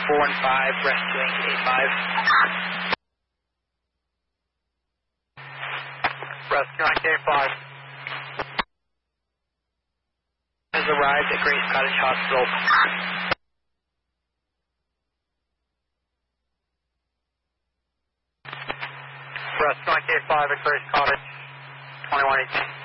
415, rescuing 85. Rescuing K5. Has arrived at Grace Cottage Hospital. Rescuing K5 at Grace Cottage, 2118.